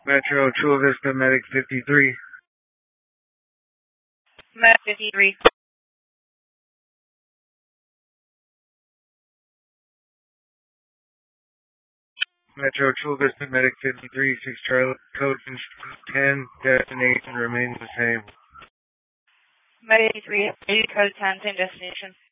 Metro Chula Vista Medic 53. Med 53. Metro Chula Vista Medic 53, 6 Charlie, code 10, destination remains the same. Med 83, code 10, same destination.